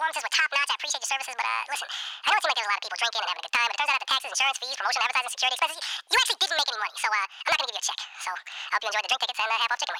performances were top notch. I appreciate your services, but listen, I know it seemed like there was a lot of people drinking and having a good time, but it turns out that the taxes, insurance fees, promotion, advertising, security expenses, you actually didn't make any money. So I'm not going to give you a check. So I hope you enjoyed the drink tickets and half off chicken wings.